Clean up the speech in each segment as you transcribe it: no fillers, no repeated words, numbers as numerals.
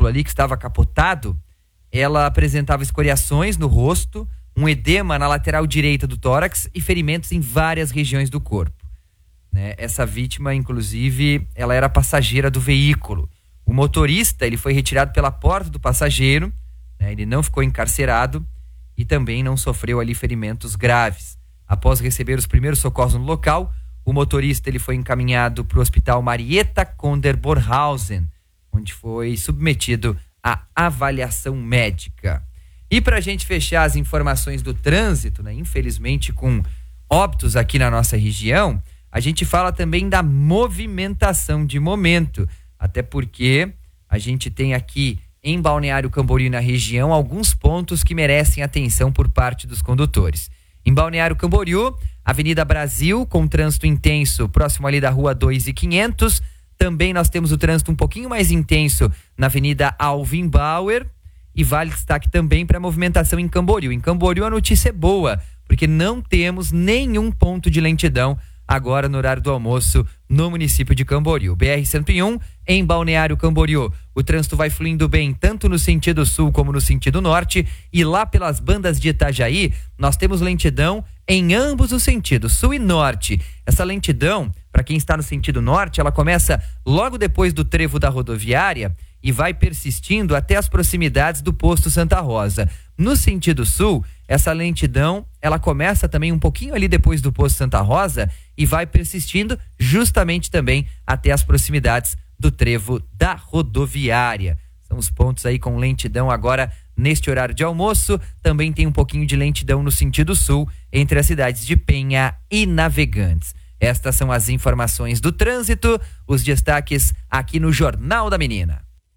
veículo ali que estava capotado, ela apresentava escoriações no rosto, um edema na lateral direita do tórax e ferimentos em várias regiões do corpo. Né? Essa vítima, inclusive, ela era passageira do veículo. O motorista, ele foi retirado pela porta do passageiro, né? Ele não ficou encarcerado e também não sofreu ali ferimentos graves. Após receber os primeiros socorros no local, o motorista ele foi encaminhado para o Hospital Marietta Konder-Bornhausen, onde foi submetido à avaliação médica. E para a gente fechar as informações do trânsito, né, infelizmente com óbitos aqui na nossa região, a gente fala também da movimentação de momento, até porque a gente tem aqui em Balneário Camboriú, na região, alguns pontos que merecem atenção por parte dos condutores. Em Balneário Camboriú, Avenida Brasil, com trânsito intenso próximo ali da Rua 2.500. Também nós temos o trânsito um pouquinho mais intenso na Avenida Alvin Bauer. E vale destaque também para a movimentação em Camboriú. Em Camboriú a notícia é boa, porque não temos nenhum ponto de lentidão agora no horário do almoço no município de Camboriú. BR-101 em Balneário Camboriú. O trânsito vai fluindo bem tanto no sentido sul como no sentido norte, e lá pelas bandas de Itajaí nós temos lentidão em ambos os sentidos, sul e norte. Essa lentidão, para quem está no sentido norte, ela começa logo depois do trevo da rodoviária e vai persistindo até as proximidades do posto Santa Rosa. No sentido sul, essa lentidão, ela começa também um pouquinho ali depois do posto Santa Rosa e vai persistindo justamente também até as proximidades do trevo da rodoviária. São os pontos aí com lentidão agora neste horário de almoço. Também tem um pouquinho de lentidão no sentido sul entre as cidades de Penha e Navegantes. Estas são as informações do trânsito, os destaques aqui no Jornal da Menina.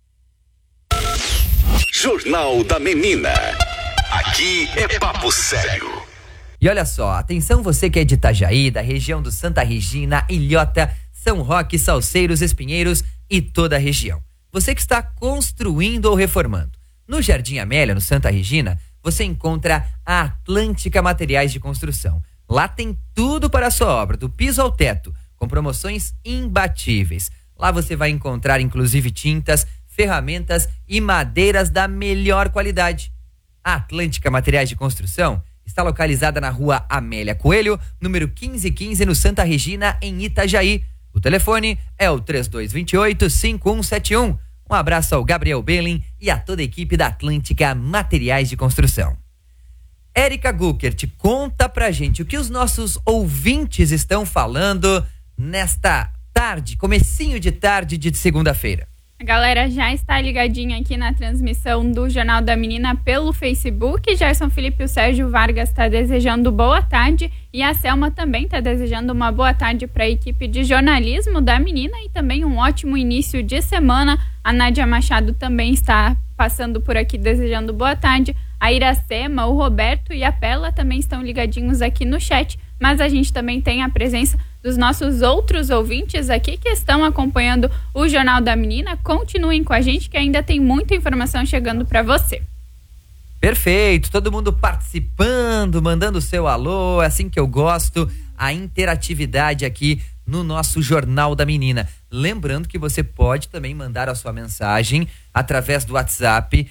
Jornal da Menina. Aqui é papo sério. E olha só, atenção você que é de Itajaí, da região do Santa Regina, Ilhota, São Roque, Salceiros, Espinheiros e toda a região. Você que está construindo ou reformando. No Jardim Amélia, no Santa Regina, você encontra a Atlântica Materiais de Construção. Lá tem tudo para a sua obra, do piso ao teto, com promoções imbatíveis. Lá você vai encontrar inclusive tintas, ferramentas e madeiras da melhor qualidade. A Atlântica Materiais de Construção está localizada na Rua Amélia Coelho, número 1515, no Santa Regina, em Itajaí. O telefone é o 3228-5171. Um abraço ao Gabriel Belling e a toda a equipe da Atlântica Materiais de Construção. Érica Guckert, conta pra gente o que os nossos ouvintes estão falando nesta tarde, comecinho de tarde de segunda-feira. A galera já está ligadinha aqui na transmissão do Jornal da Menina pelo Facebook. Gerson Felipe e o Sérgio Vargas está desejando boa tarde e a Selma também está desejando uma boa tarde para a equipe de jornalismo da Menina e também um ótimo início de semana. A Nádia Machado também está passando por aqui desejando boa tarde. A Iracema, o Roberto e a Pela também estão ligadinhos aqui no chat, mas a gente também tem a presença dos nossos outros ouvintes aqui que estão acompanhando o Jornal da Menina. Continuem com a gente que ainda tem muita informação chegando para você. Perfeito, todo mundo participando, mandando o seu alô, é assim que eu gosto, a interatividade aqui no nosso Jornal da Menina. Lembrando que você pode também mandar a sua mensagem através do WhatsApp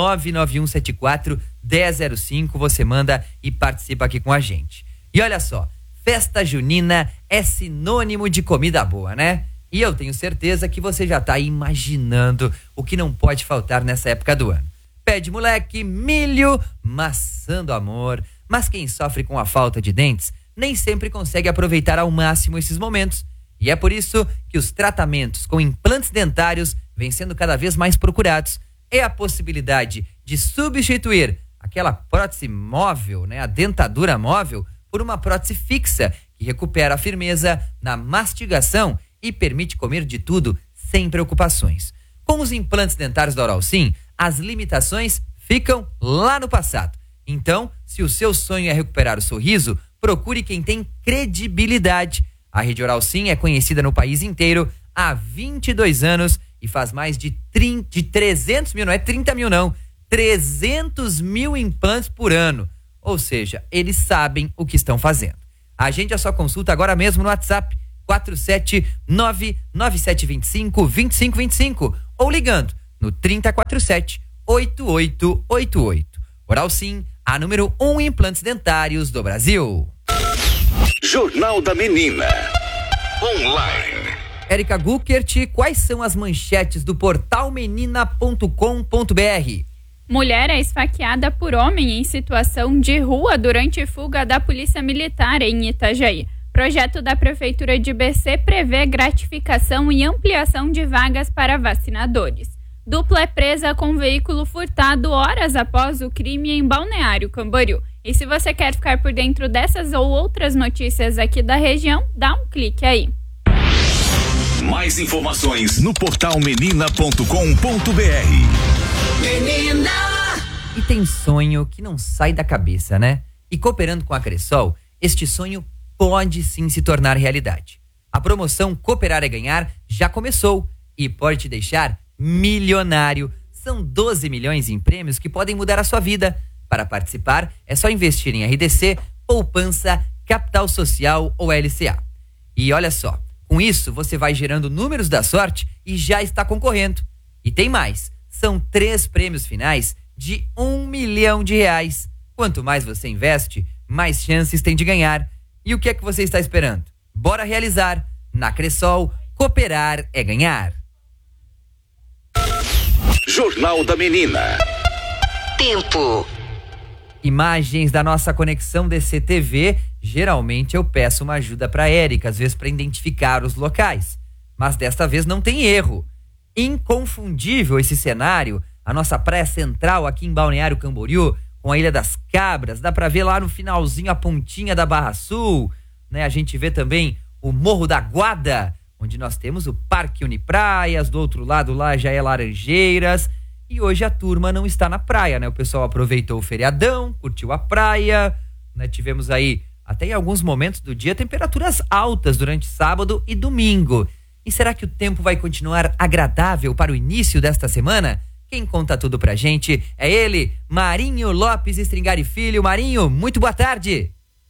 99174-1005, você manda e participa aqui com a gente. E olha só, festa junina é sinônimo de comida boa, né? E eu tenho certeza que você já está imaginando o que não pode faltar nessa época do ano. Pé de moleque, milho, maçã do amor. Mas quem sofre com a falta de dentes nem sempre consegue aproveitar ao máximo esses momentos. E é por isso que os tratamentos com implantes dentários vêm sendo cada vez mais procurados. É a possibilidade de substituir aquela prótese móvel, né, a dentadura móvel, por uma prótese fixa, que recupera a firmeza na mastigação e permite comer de tudo sem preocupações. Com os implantes dentários da Oral Sim, as limitações ficam lá no passado. Então, se o seu sonho é recuperar o sorriso, procure quem tem credibilidade. A Rede Oral Sim é conhecida no país inteiro há 22 anos e faz mais de 300 mil, não é 30 mil não, 300 mil implantes por ano. Ou seja, eles sabem o que estão fazendo. Agende a sua consulta agora mesmo no WhatsApp 479-9725-2525 ou ligando no 3047-8888. Oral Sim, a número 1 em implantes dentários do Brasil. Jornal da Menina. Online. Érica Guckert, quais são as manchetes do portal menina.com.br? Mulher é esfaqueada por homem em situação de rua durante fuga da Polícia Militar em Itajaí. Projeto da Prefeitura de BC prevê gratificação e ampliação de vagas para vacinadores. Dupla é presa com veículo furtado horas após o crime em Balneário Camboriú. E se você quer ficar por dentro dessas ou outras notícias aqui da região, dá um clique aí. Mais informações no portal menina.com.br. Menina! E tem sonho que não sai da cabeça, né? E cooperando com a Cressol, este sonho pode sim se tornar realidade. A promoção Cooperar é Ganhar já começou e pode te deixar milionário. São 12 milhões em prêmios que podem mudar a sua vida. Para participar, é só investir em RDC, poupança, capital social ou LCA. E olha só, com isso você vai gerando números da sorte e já está concorrendo. E tem mais, são 3 prêmios finais de R$1 milhão. Quanto mais você investe, mais chances tem de ganhar. E o que é que você está esperando? Bora realizar. Na Cressol, cooperar é ganhar. Jornal da Menina. Tempo. Imagens da nossa conexão DCTV. Geralmente eu peço uma ajuda para Érica, às vezes para identificar os locais. Mas desta vez não tem erro. Inconfundível esse cenário. A nossa praia central aqui em Balneário Camboriú, com a Ilha das Cabras. Dá para ver lá no finalzinho a pontinha da Barra Sul. Né? A gente vê também o Morro da Guada, onde nós temos o Parque Unipraias. Do outro lado lá já é Laranjeiras. E hoje a turma não está na praia, né? O pessoal aproveitou o feriadão, curtiu a praia, né? Tivemos aí, até em alguns momentos do dia, temperaturas altas durante sábado e domingo. E será que o tempo vai continuar agradável para o início desta semana? Quem conta tudo pra gente é ele, Marinho Lopes Stringari Filho. Marinho, muito boa tarde.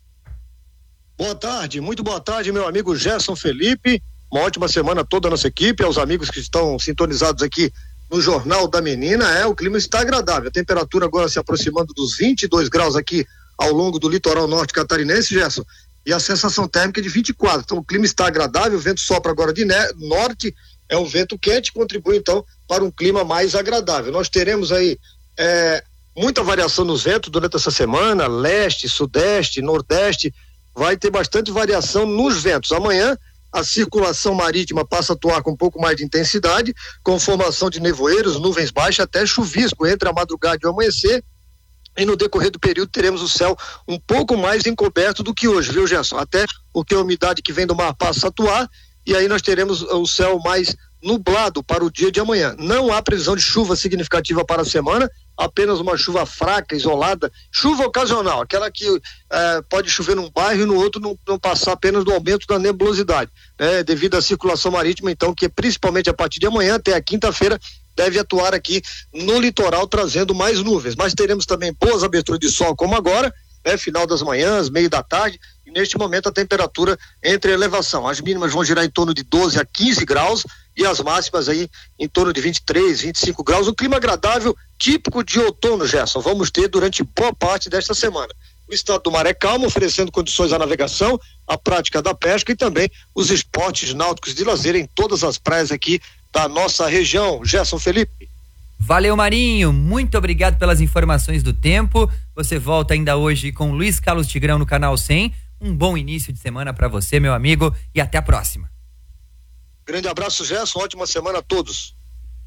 Boa tarde, muito boa tarde, meu amigo Gerson Felipe. Uma ótima semana toda a nossa equipe, aos amigos que estão sintonizados aqui no Jornal da Menina. O clima está agradável, a temperatura agora se aproximando dos 22 graus aqui ao longo do litoral norte catarinense, Gerson, e a sensação térmica de 24, então o clima está agradável, o vento sopra agora de norte, é um vento quente, contribui então para um clima mais agradável. Nós teremos aí muita variação nos ventos durante essa semana, leste, sudeste, nordeste, vai ter bastante variação nos ventos. Amanhã a circulação marítima passa a atuar com um pouco mais de intensidade, com formação de nevoeiros, nuvens baixas, até chuvisco entre a madrugada e o amanhecer, e no decorrer do período teremos o céu um pouco mais encoberto do que hoje, viu, Gerson? Até porque a umidade que vem do mar passa a atuar, e aí nós teremos o céu mais nublado para o dia de amanhã. Não há previsão de chuva significativa para a semana, apenas uma chuva fraca, isolada, chuva ocasional, aquela que pode chover num bairro e no outro não passar apenas do aumento da nebulosidade, né? Devido à circulação marítima, então, que principalmente a partir de amanhã até a quinta-feira deve atuar aqui no litoral trazendo mais nuvens, mas teremos também boas aberturas de sol como agora, né? Final das manhãs, meio da tarde, e neste momento a temperatura entre elevação, as mínimas vão girar em torno de 12 a 15 graus e as máximas aí em torno de 23, 25 graus, um clima agradável, típico de outono, Gerson, vamos ter durante boa parte desta semana. O estado do mar é calmo, oferecendo condições à navegação, à prática da pesca e também os esportes náuticos de lazer em todas as praias aqui da nossa região. Gerson Felipe. Valeu, Marinho, muito obrigado pelas informações do tempo. Você volta ainda hoje com Luiz Carlos Tigrão no Canal 100. Um bom início de semana para você, meu amigo, e até a próxima. Grande abraço, Gerson, ótima semana a todos.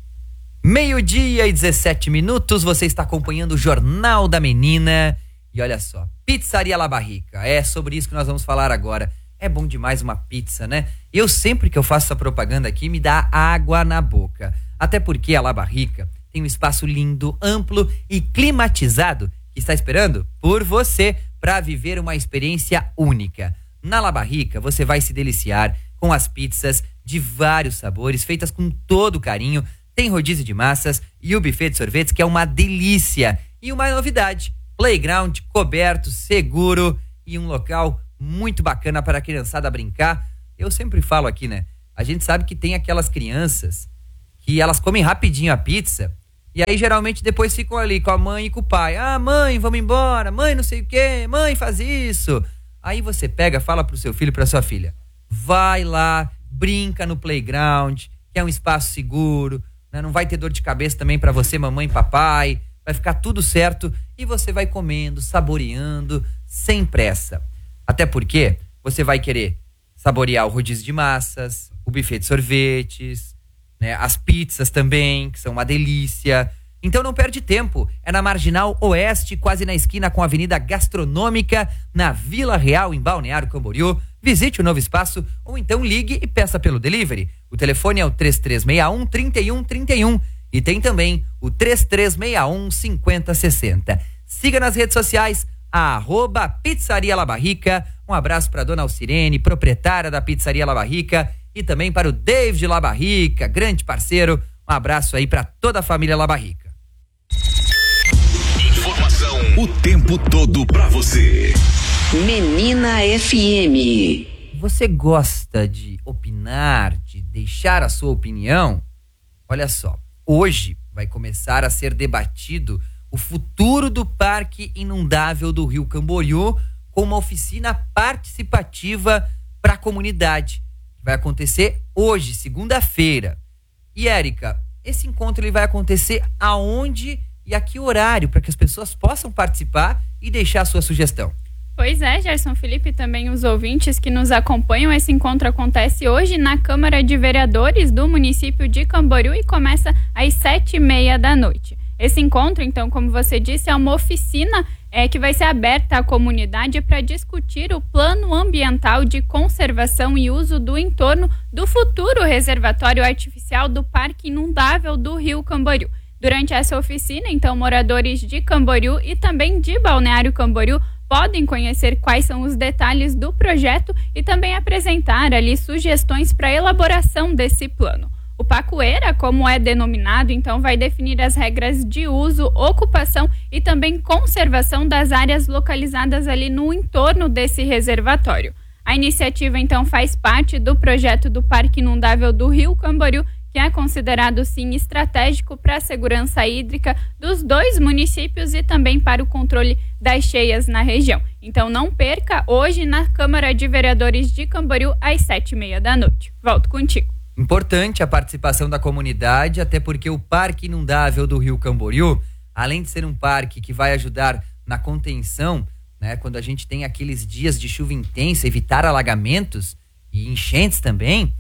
12:17, você está acompanhando o Jornal da Menina. E olha só, Pizzaria La Barrica, é sobre isso que nós vamos falar agora. É bom demais uma pizza, né? Eu sempre que eu faço essa propaganda aqui, me dá água na boca. Até porque a La Barrica tem um espaço lindo, amplo e climatizado que está esperando por você para viver uma experiência única. Na La Barrica, você vai se deliciar com as pizzas de vários sabores, feitas com todo carinho. Tem rodízio de massas e o buffet de sorvetes, que é uma delícia. E uma novidade, playground coberto, seguro e um local muito bacana para a criançada brincar. Eu sempre falo aqui, né? A gente sabe que tem aquelas crianças que elas comem rapidinho a pizza e aí geralmente depois ficam ali com a mãe e com o pai. Ah, mãe, vamos embora. Mãe, não sei o quê. Mãe, faz isso. Aí você pega, fala pro seu filho e pra sua filha. Vai lá, brinca no playground, que é um espaço seguro, né? Não vai ter dor de cabeça também pra você, mamãe e papai. Vai ficar tudo certo e você vai comendo, saboreando, sem pressa. Até porque você vai querer saborear o rodízio de massas, o buffet de sorvetes, né? As pizzas também, que são uma delícia. Então não perde tempo. É na Marginal Oeste, quase na esquina com a Avenida Gastronômica, na Vila Real, em Balneário Camboriú. Visite o novo espaço ou então ligue e peça pelo delivery. O telefone é o 3361-3131 e tem também o 3361-5060. Siga nas redes sociais, @Pizzaria La Barrica. Um abraço para dona Alcirene, proprietária da Pizzaria La Barrica, e também para o David La Barrica, grande parceiro. Um abraço aí para toda a família La Barrica. Informação o tempo todo para você. Menina FM. Você gosta de opinar, de deixar a sua opinião? Olha só, hoje vai começar a ser debatido o futuro do Parque Inundável do Rio Camboriú com uma oficina participativa para a comunidade. Vai acontecer hoje, segunda-feira. E Érica, esse encontro ele vai acontecer aonde e a que horário para que as pessoas possam participar e deixar a sua sugestão? Pois é, Gerson Felipe, também os ouvintes que nos acompanham, esse encontro acontece hoje na Câmara de Vereadores do município de Camboriú e começa às 7h30 da noite. Esse encontro, então, como você disse, é uma oficina que vai ser aberta à comunidade para discutir o plano ambiental de conservação e uso do entorno do futuro reservatório artificial do Parque Inundável do Rio Camboriú. Durante essa oficina, então, moradores de Camboriú e também de Balneário Camboriú podem conhecer quais são os detalhes do projeto e também apresentar ali sugestões para a elaboração desse plano. O Pacoeira, como é denominado, então vai definir as regras de uso, ocupação e também conservação das áreas localizadas ali no entorno desse reservatório. A iniciativa, então, faz parte do projeto do Parque Inundável do Rio Camboriú, que é considerado, sim, estratégico para a segurança hídrica dos dois municípios e também para o controle das cheias na região. Então, não perca hoje na Câmara de Vereadores de Camboriú às 7h30 da noite. Volto contigo. Importante a participação da comunidade, até porque o Parque Inundável do Rio Camboriú, além de ser um parque que vai ajudar na contenção, né, quando a gente tem aqueles dias de chuva intensa, evitar alagamentos e enchentes também,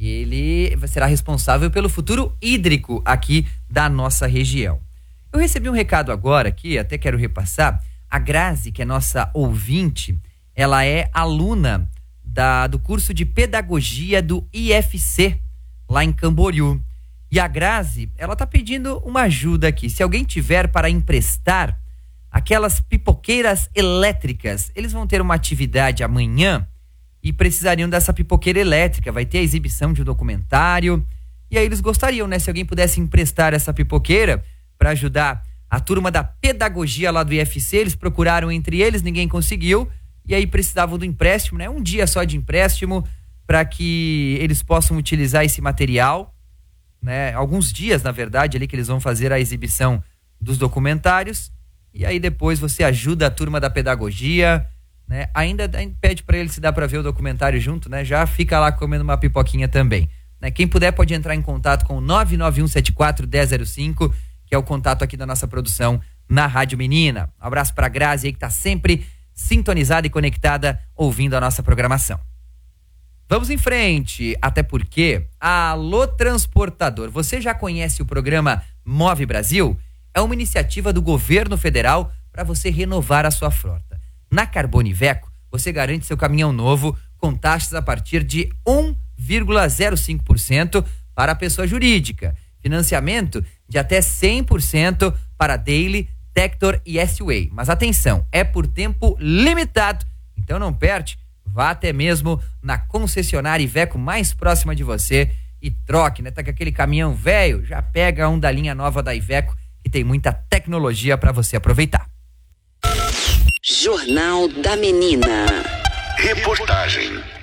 ele será responsável pelo futuro hídrico aqui da nossa região. Eu recebi um recado agora aqui, até quero repassar. A Grazi, que é nossa ouvinte, ela é aluna do curso de pedagogia do IFC, lá em Camboriú. E a Grazi, ela tá pedindo uma ajuda aqui. Se alguém tiver para emprestar aquelas pipoqueiras elétricas, eles vão ter uma atividade amanhã e precisariam dessa pipoqueira elétrica. Vai ter a exibição de um documentário. E aí eles gostariam, né? Se alguém pudesse emprestar essa pipoqueira para ajudar a turma da pedagogia lá do IFC. Eles procuraram entre eles, ninguém conseguiu. E aí precisavam do empréstimo, né? Um dia só de empréstimo para que eles possam utilizar esse material, né? Alguns dias, na verdade, ali que eles vão fazer a exibição dos documentários. E aí depois você ajuda a turma da pedagogia, né? Ainda pede para eles se dá para ver o documentário junto, né? Já fica lá comendo uma pipoquinha também, né? Quem puder pode entrar em contato com o 99174-1005, que é o contato aqui da nossa produção na Rádio Menina. Um abraço para a Grazi aí, que tá sempre sintonizada e conectada ouvindo a nossa programação. Vamos em frente, até porque Alô Transportador, você já conhece o programa Move Brasil? É uma iniciativa do governo federal para você renovar a sua frota. Na Carbone Iveco, você garante seu caminhão novo com taxas a partir de 1,05% para a pessoa jurídica. Financiamento de até 100% para Daily, Tector e S-Way. Mas atenção, é por tempo limitado, então não perde. Vá até mesmo na concessionária Iveco mais próxima de você e troque, né? Tá com aquele caminhão velho, já pega um da linha nova da Iveco, que tem muita tecnologia para você aproveitar. Jornal da Menina. Reportagem.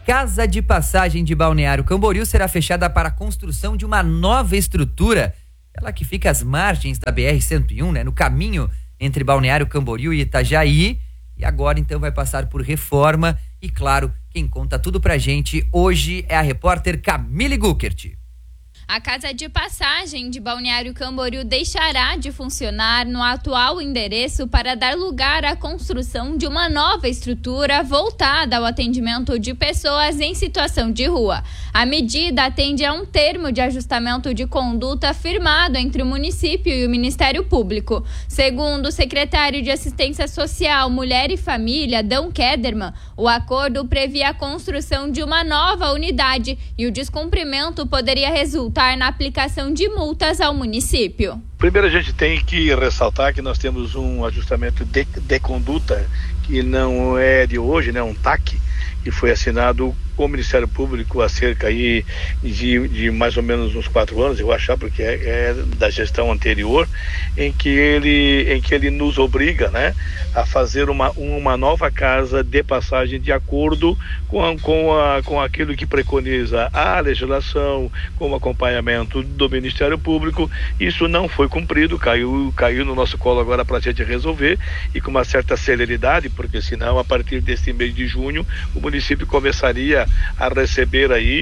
Casa de Passagem de Balneário Camboriú será fechada para a construção de uma nova estrutura, ela que fica às margens da BR-101, né, no caminho entre Balneário Camboriú e Itajaí, e agora então vai passar por reforma. E claro, quem conta tudo pra gente hoje é a repórter Camille Guckert. A Casa de Passagem de Balneário Camboriú deixará de funcionar no atual endereço para dar lugar à construção de uma nova estrutura voltada ao atendimento de pessoas em situação de rua. A medida atende a um termo de ajustamento de conduta firmado entre o município e o Ministério Público. Segundo o secretário de Assistência Social, Mulher e Família, Dão Kederman, o acordo previa a construção de uma nova unidade e o descumprimento poderia resultar na aplicação de multas ao município. Primeiro, a gente tem que ressaltar que nós temos um ajustamento de conduta que não é de hoje, né? Um TAC, que foi assinado com o Ministério Público há cerca aí de mais ou menos uns 4 anos, eu acho, porque é da gestão anterior, em que ele nos obriga, né, a fazer uma nova casa de passagem de acordo com aquilo que preconiza a legislação, com o acompanhamento do Ministério Público. Isso não foi cumprido, caiu no nosso colo agora para a gente resolver, e com uma certa celeridade, porque senão a partir deste mês de junho o município começaria a receber aí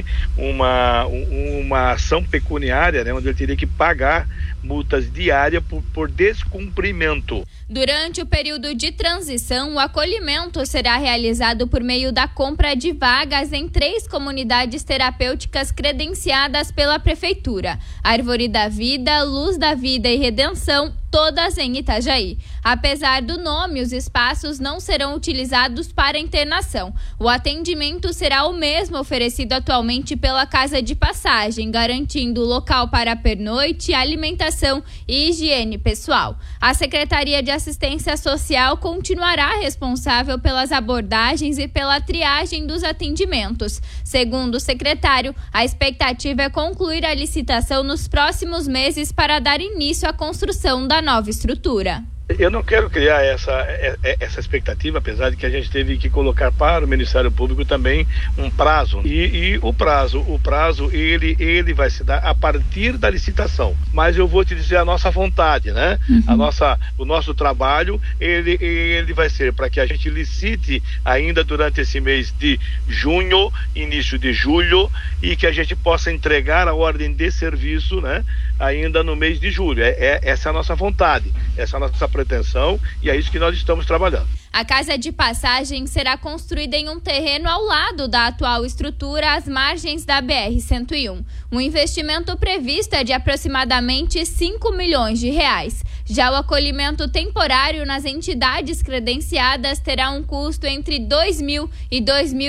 uma ação pecuniária, né, onde ele teria que pagar multas diárias por descumprimento. Durante o período de transição, o acolhimento será realizado por meio da compra de vagas em 3 comunidades terapêuticas credenciadas pela Prefeitura: Árvore da Vida, Luz da Vida e Redenção, todas em Itajaí. Apesar do nome, os espaços não serão utilizados para internação. O atendimento será o mesmo oferecido atualmente pela Casa de Passagem, garantindo local para pernoite, alimentação e higiene pessoal. A Secretaria de Assistência Social continuará responsável pelas abordagens e pela triagem dos atendimentos. Segundo o secretário, a expectativa é concluir a licitação nos próximos meses para dar início à construção da nova estrutura. Eu não quero criar essa expectativa, apesar de que a gente teve que colocar para o Ministério Público também um prazo. E o prazo ele vai se dar a partir da licitação. Mas eu vou te dizer a nossa vontade, né? O nosso trabalho, ele vai ser para que a gente licite ainda durante esse mês de junho, início de julho, e que a gente possa entregar a ordem de serviço, né, ainda no mês de julho. Essa é a nossa vontade, essa é a nossa pretensão, e é isso que nós estamos trabalhando. A Casa de Passagem será construída em um terreno ao lado da atual estrutura, às margens da BR-101. O investimento previsto é de aproximadamente R$5 milhões. Já o acolhimento temporário nas entidades credenciadas terá um custo entre R$2.000 e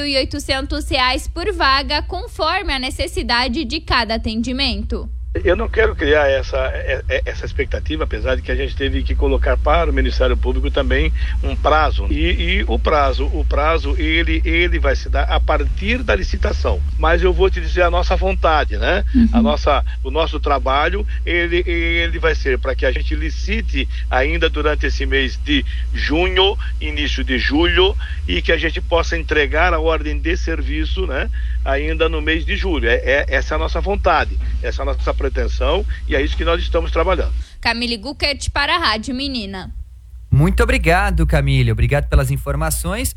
R$2.800 por vaga, conforme a necessidade de cada atendimento. Eu não quero criar essa expectativa, apesar de que a gente teve que colocar para o Ministério Público também um prazo. E o prazo ele vai se dar a partir da licitação. Mas eu vou te dizer a nossa vontade, né? O nosso trabalho, ele vai ser para que a gente licite ainda durante esse mês de junho, início de julho, e que a gente possa entregar a ordem de serviço, né, ainda no mês de julho. Essa é a nossa vontade, essa é a nossa pretensão, e é isso que nós estamos trabalhando. Camille Guckert para a Rádio Menina. Muito obrigado, Camille. Obrigado pelas informações.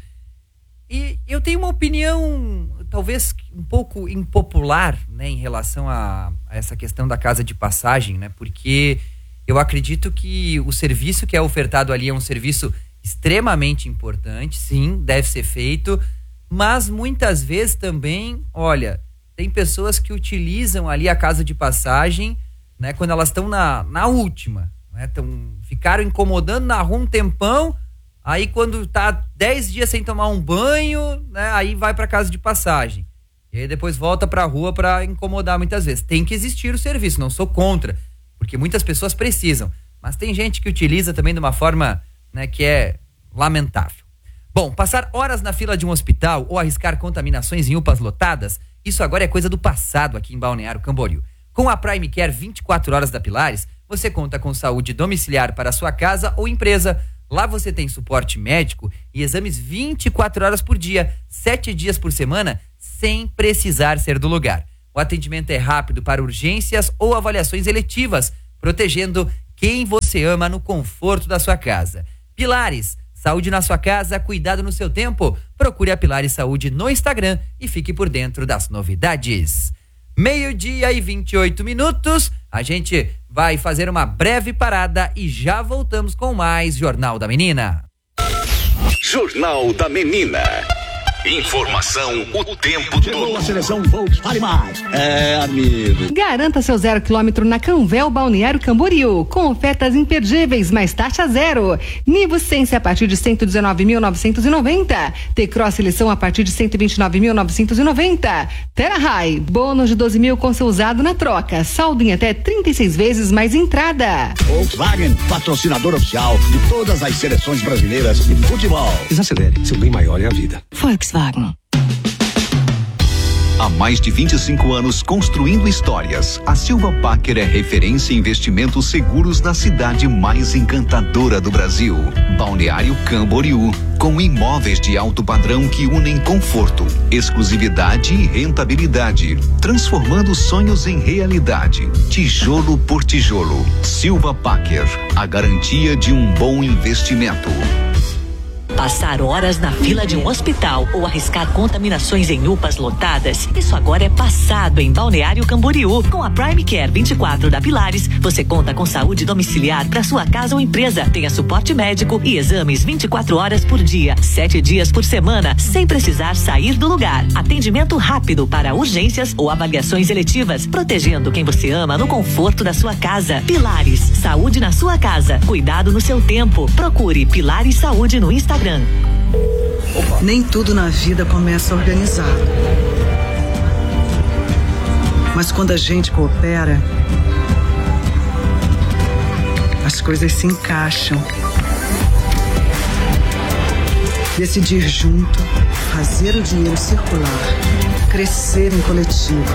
E eu tenho uma opinião talvez um pouco impopular, né, em relação a essa questão da Casa de Passagem, né? Porque eu acredito que o serviço que é ofertado ali é um serviço extremamente importante, sim, deve ser feito, mas muitas vezes também, olha, tem pessoas que utilizam ali a Casa de Passagem, né, quando elas estão na última, né, ficaram incomodando na rua um tempão, aí quando tá 10 dias sem tomar um banho, né, aí vai pra Casa de Passagem. E aí depois volta pra rua pra incomodar muitas vezes. Tem que existir o serviço, não sou contra, porque muitas pessoas precisam, mas tem gente que utiliza também de uma forma, né, que é lamentável. Bom, passar horas na fila de um hospital ou arriscar contaminações em UPAs lotadas, isso agora é coisa do passado aqui em Balneário Camboriú. Com a Prime Care 24 horas da Pilares, você conta com saúde domiciliar para a sua casa ou empresa. Lá você tem suporte médico e exames 24 horas por dia, 7 dias por semana, sem precisar ser do lugar. O atendimento é rápido para urgências ou avaliações eletivas, protegendo quem você ama no conforto da sua casa. Pilares, saúde na sua casa, cuidado no seu tempo. Procure a Pilares Saúde no Instagram e fique por dentro das novidades. 12:28. A gente vai fazer uma breve parada e já voltamos com mais Jornal da Menina. Jornal da Menina. Informação o tempo todo. Chegou a seleção Volkswagen Mais. Amigo. Garanta seu 0 km na Canvel Balneário Camboriú, com ofertas imperdíveis, mais taxa zero. Nivo Sense a partir de 119.990. T-Cross Seleção a partir de 129.990. Terra High, bônus de 12 mil com seu usado na troca. Saldo em até 36 vezes mais entrada. Volkswagen, patrocinador oficial de todas as seleções brasileiras de futebol. Desacelere, seu bem maior é a vida. Volkswagen. Há mais de 25 anos construindo histórias, a Silva Packer é referência em investimentos seguros na cidade mais encantadora do Brasil, Balneário Camboriú, com imóveis de alto padrão que unem conforto, exclusividade e rentabilidade, transformando sonhos em realidade, tijolo por tijolo. Silva Packer, a garantia de um bom investimento. Passar horas na fila de um hospital ou arriscar contaminações em UPAs lotadas, isso agora é passado em Balneário Camboriú. Com a Prime Care 24 da Pilares, você conta com saúde domiciliar para sua casa ou empresa. Tenha suporte médico e exames 24 horas por dia, 7 dias por semana, sem precisar sair do lugar. Atendimento rápido para urgências ou avaliações eletivas, protegendo quem você ama no conforto da sua casa. Pilares, saúde na sua casa, cuidado no seu tempo. Procure Pilares Saúde no Instagram. Nem tudo na vida começa organizado. Mas quando a gente coopera, as coisas se encaixam. Decidir junto, fazer o dinheiro circular, crescer em coletivo.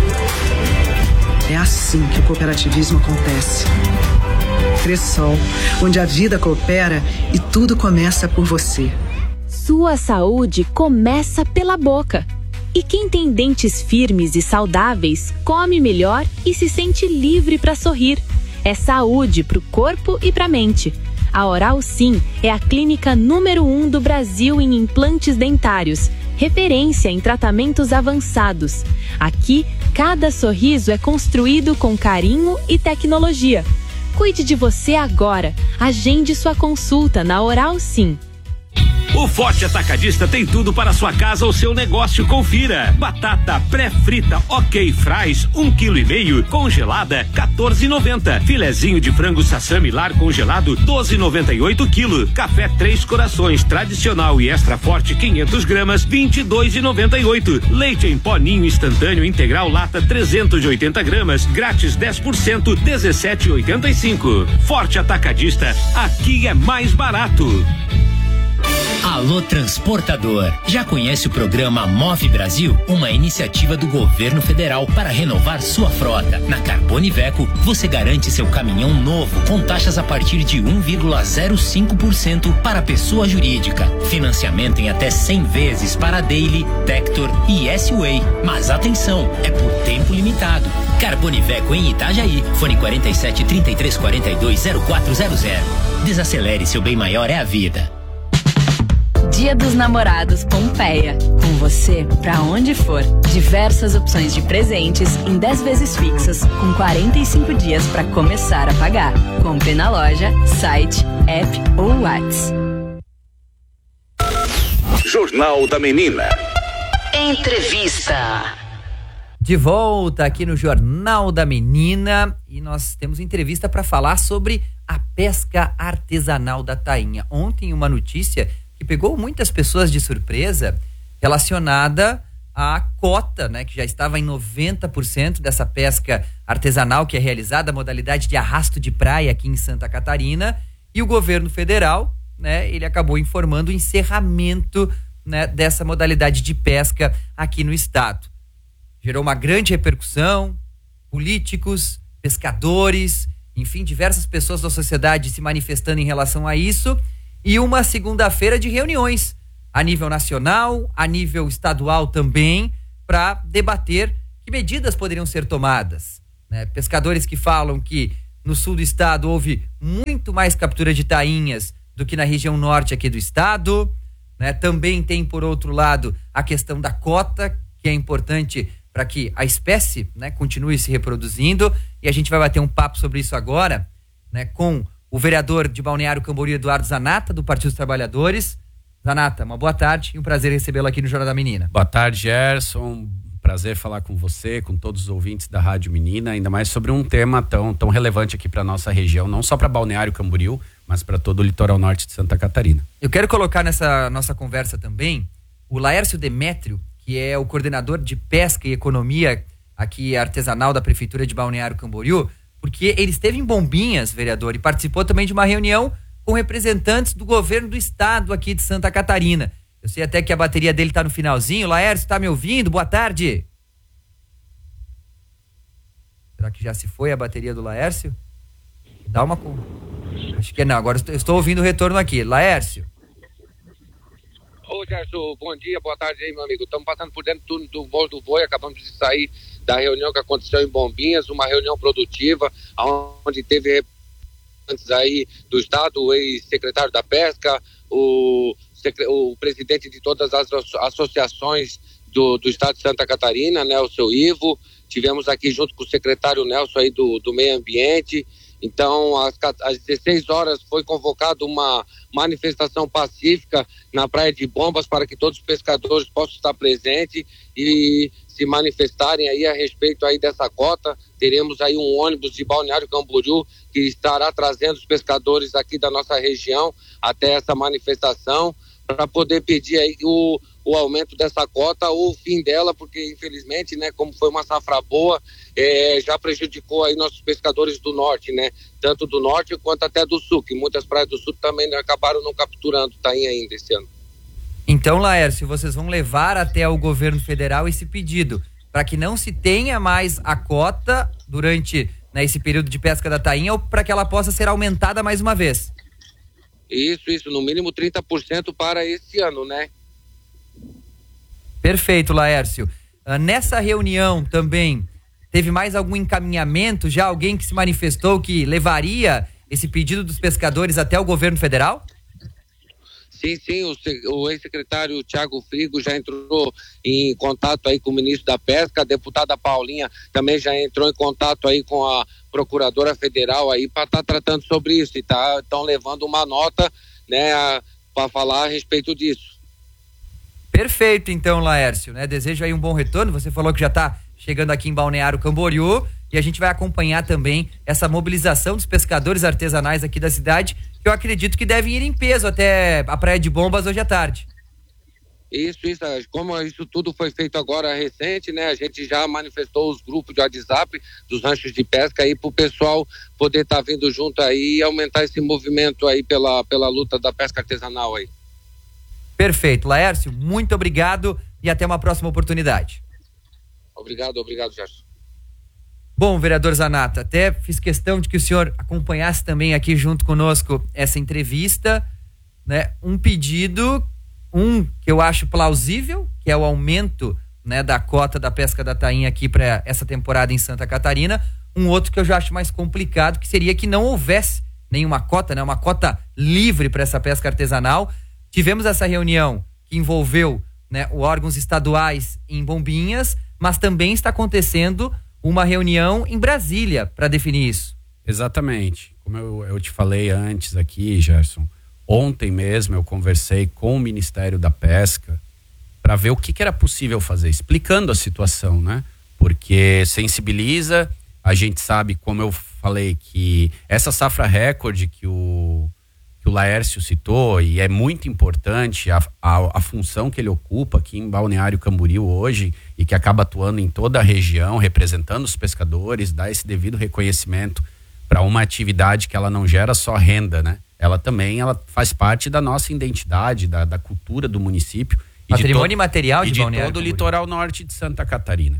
É assim que o cooperativismo acontece. Cressol, onde a vida coopera e tudo começa por você. Sua saúde começa pela boca. E quem tem dentes firmes e saudáveis, come melhor e se sente livre para sorrir. É saúde para o corpo e para a mente. A Oral Sim é a clínica número 1 do Brasil em implantes dentários, referência em tratamentos avançados. Aqui, cada sorriso é construído com carinho e tecnologia. Cuide de você agora. Agende sua consulta na Oral Sim. O Forte Atacadista tem tudo para sua casa ou seu negócio. Confira: batata pré-frita OK Fries 1,5 kg congelada R$14,90. Filezinho de frango Sassami Lar congelado R$12,98 kg. Café Três Corações tradicional e extra forte 500 gramas R$22,98. Leite em pó Ninho instantâneo integral lata 380 gramas grátis 10% R$17,85. Forte Atacadista, aqui é mais barato. Alô Transportador, já conhece o programa Move Brasil? Uma iniciativa do governo federal para renovar sua frota. Na Carbone Iveco, você garante seu caminhão novo com taxas a partir de 1,05% para pessoa jurídica. Financiamento em até 100 vezes para Daily, Tector e S-Way. Mas atenção, é por tempo limitado. Carbone Iveco em Itajaí, fone 47 33 42 0400. Desacelere, seu bem maior é a vida. Dia dos Namorados Pompeia. Com você, pra onde for. Diversas opções de presentes em 10 vezes fixas, com 45 dias pra começar a pagar. Compre na loja, site, app ou WhatsApp. Jornal da Menina. Entrevista. De volta aqui no Jornal da Menina e nós temos entrevista para falar sobre a pesca artesanal da tainha. Ontem uma notícia que pegou muitas pessoas de surpresa relacionada à cota, né, que já estava em 90% dessa pesca artesanal que é realizada, a modalidade de arrasto de praia aqui em Santa Catarina, e o governo federal, né, ele acabou informando o encerramento, né, dessa modalidade de pesca aqui no estado. Gerou uma grande repercussão, políticos, pescadores, enfim, diversas pessoas da sociedade se manifestando em relação a isso. E uma segunda-feira de reuniões a nível nacional, a nível estadual também, para debater que medidas poderiam ser tomadas, né? Pescadores que falam que no sul do estado houve muito mais captura de tainhas do que na região norte aqui do estado, né? Também tem, por outro lado, a questão da cota, que é importante para que a espécie, né, continue se reproduzindo, e a gente vai bater um papo sobre isso agora, né, com o vereador de Balneário Camboriú, Eduardo Zanata, do Partido dos Trabalhadores. Zanata, uma boa tarde e um prazer recebê-lo aqui no Jornal da Menina. Boa tarde, Gerson. Prazer falar com você, com todos os ouvintes da Rádio Menina, ainda mais sobre um tema tão relevante aqui para nossa região, não só para Balneário Camboriú, mas para todo o litoral norte de Santa Catarina. Eu quero colocar nessa nossa conversa também o Laércio Demétrio, que é o coordenador de pesca e economia aqui artesanal da Prefeitura de Balneário Camboriú, porque ele esteve em Bombinhas, vereador, e participou também de uma reunião com representantes do governo do estado aqui de Santa Catarina. Eu sei até que a bateria dele tá no finalzinho. Laércio, tá me ouvindo? Boa tarde. Será que já se foi a bateria do Laércio? Dá uma... Acho que não, agora eu estou ouvindo o retorno aqui. Laércio. Ô, Gerson, bom dia, boa tarde aí, meu amigo. Estamos passando por dentro do Morro do Boi, acabamos de sair da reunião que aconteceu em Bombinhas, uma reunião produtiva, onde teve representantes aí do estado, o ex-secretário da Pesca, o presidente de todas as associações do estado de Santa Catarina, né, o seu Ivo. Tivemos aqui junto com o secretário Nelson aí do Meio Ambiente. Então, às 16 horas foi convocada uma manifestação pacífica na Praia de Bombas para que todos os pescadores possam estar presentes e se manifestarem aí a respeito aí dessa cota. Teremos aí um ônibus de Balneário Camboriú que estará trazendo os pescadores aqui da nossa região até essa manifestação, para poder pedir aí o aumento dessa cota ou o fim dela, porque infelizmente, né, como foi uma safra boa, já prejudicou aí nossos pescadores do norte, né, tanto do norte quanto até do sul, que muitas praias do sul também acabaram não capturando tainha ainda esse ano. Então, Laércio, vocês vão levar até o governo federal esse pedido, para que não se tenha mais a cota durante, né, esse período de pesca da tainha, ou para que ela possa ser aumentada mais uma vez? Isso, no mínimo 30% para esse ano, né? Perfeito, Laércio. Nessa reunião também, teve mais algum encaminhamento? Já alguém que se manifestou que levaria esse pedido dos pescadores até o governo federal? Sim, o ex-secretário Thiago Frigo já entrou em contato aí com o ministro da Pesca, a deputada Paulinha também já entrou em contato aí com a procuradora federal aí para estar tratando sobre isso, e estão levando uma nota, né, para falar a respeito disso. Perfeito, então, Laércio, né? Desejo aí um bom retorno. Você falou que já está chegando aqui em Balneário Camboriú, e a gente vai acompanhar também essa mobilização dos pescadores artesanais aqui da cidade, que eu acredito que devem ir em peso até a Praia de Bombas hoje à tarde. Isso, como isso tudo foi feito agora recente, né, a gente já manifestou os grupos de WhatsApp dos ranchos de pesca aí para o pessoal poder estar vindo junto aí e aumentar esse movimento aí pela luta da pesca artesanal aí. Perfeito, Laércio, muito obrigado e até uma próxima oportunidade. Obrigado, Gerson. Bom, vereador Zanata, até fiz questão de que o senhor acompanhasse também aqui junto conosco essa entrevista, né? Um pedido, que eu acho plausível, que é o aumento, né, da cota da pesca da tainha aqui para essa temporada em Santa Catarina. Um outro que eu já acho mais complicado, que seria que não houvesse nenhuma cota, né, uma cota livre para essa pesca artesanal. Tivemos essa reunião que envolveu, né, órgãos estaduais em Bombinhas, mas também está acontecendo uma reunião em Brasília para definir isso. Exatamente. Como eu te falei antes aqui, Gerson, ontem mesmo eu conversei com o Ministério da Pesca para ver o que era possível fazer, explicando a situação, né? Porque sensibiliza, a gente sabe, como eu falei, que essa safra recorde que o Laércio citou, e é muito importante a função que ele ocupa aqui em Balneário Camboriú hoje, e que acaba atuando em toda a região, representando os pescadores, dá esse devido reconhecimento para uma atividade que ela não gera só renda, né? Ela faz parte da nossa identidade, da cultura do município. Patrimônio imaterial de Balneário Camboriú. E de todo o litoral norte de Santa Catarina.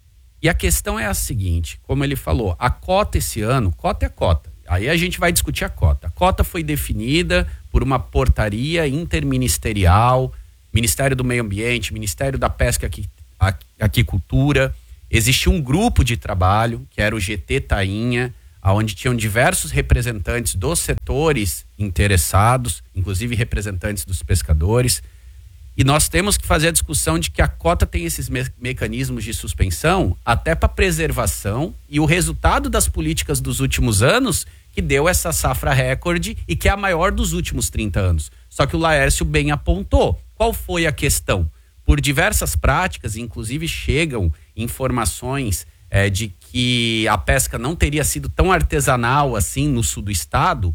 E a questão é a seguinte, como ele falou, a cota esse ano, cota é cota. Aí a gente vai discutir a cota. A cota foi definida por uma portaria interministerial, Ministério do Meio Ambiente, Ministério da Pesca, que aquicultura. Existia um grupo de trabalho, que era o GT Tainha, onde tinham diversos representantes dos setores interessados, inclusive representantes dos pescadores. E nós temos que fazer a discussão de que a cota tem esses mecanismos de suspensão até para preservação, e o resultado das políticas dos últimos anos que deu essa safra recorde e que é a maior dos últimos 30 anos. Só que o Laércio bem apontou. Qual foi a questão? Por diversas práticas, inclusive chegam informações de que a pesca não teria sido tão artesanal assim no sul do estado.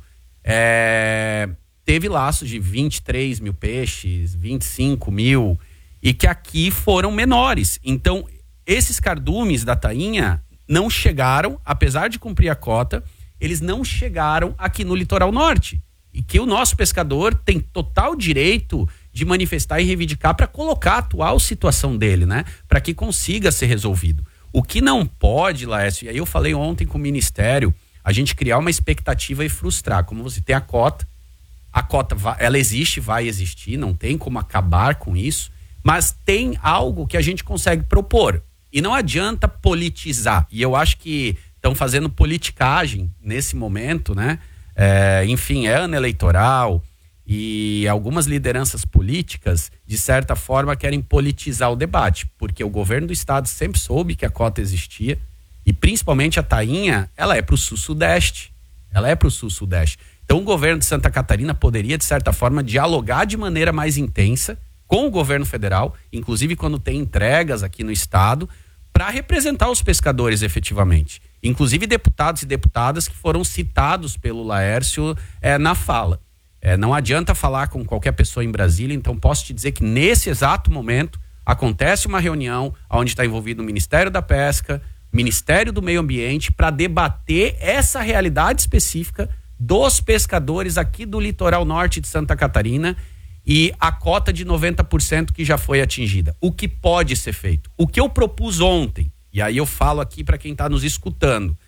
Teve laços de 23 mil peixes, 25 mil, e que aqui foram menores. Então, esses cardumes da tainha não chegaram, apesar de cumprir a cota, eles não chegaram aqui no litoral norte. E que o nosso pescador tem total direito de manifestar e reivindicar para colocar a atual situação dele, né? Para que consiga ser resolvido. O que não pode, Laércio, e aí eu falei ontem com o Ministério, a gente criar uma expectativa e frustrar. Como você tem a cota ela existe, vai existir, não tem como acabar com isso, mas tem algo que a gente consegue propor. E não adianta politizar. E eu acho que estão fazendo politicagem nesse momento, né? Enfim, é ano eleitoral e algumas lideranças políticas, de certa forma, querem politizar o debate, porque o governo do estado sempre soube que a cota existia, e principalmente a tainha, ela é para o sul-sudeste. Então o governo de Santa Catarina poderia, de certa forma, dialogar de maneira mais intensa com o governo federal, inclusive quando tem entregas aqui no estado, para representar os pescadores efetivamente. Inclusive deputados e deputadas que foram citados pelo Laércio na fala. Não adianta falar com qualquer pessoa em Brasília, então posso te dizer que nesse exato momento acontece uma reunião onde está envolvido o Ministério da Pesca, Ministério do Meio Ambiente, para debater essa realidade específica dos pescadores aqui do litoral norte de Santa Catarina e a cota de 90% que já foi atingida. O que pode ser feito? O que eu propus ontem, e aí eu falo aqui para quem está nos escutando,